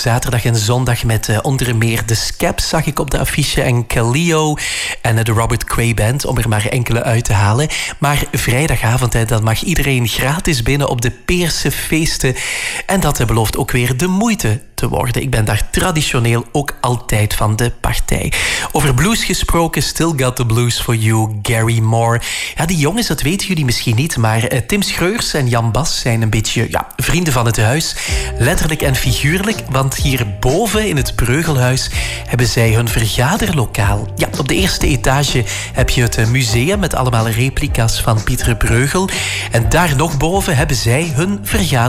zaterdag en zondag met onder meer de Scaps zag ik op de affiche en Kaleo en de Robert Cray Band, om er maar enkele uit te halen. Maar vrijdagavond, dan mag iedereen gratis binnen op de Peerse feesten. En dat belooft ook weer de moeite te worden. Ik ben daar traditioneel ook altijd van de partij. Over blues gesproken, Still Got the Blues for You, Gary Moore. Ja, die jongens, dat weten jullie misschien niet, maar Tim Schreurs en Jan Bas zijn een beetje vrienden van het huis. Letterlijk en figuurlijk, want hierboven in het Breugelhuis hebben zij hun vergaderlokaal. Ja, op de eerste etage heb je het museum met allemaal replica's van Pieter Bruegel. En daar nog boven hebben zij hun vergaderlokaal.